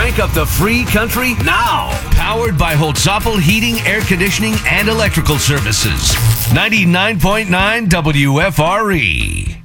Crank up the free country now. Powered by Holtzapfel Heating, Air Conditioning, and Electrical Services. 99.9 WFRE.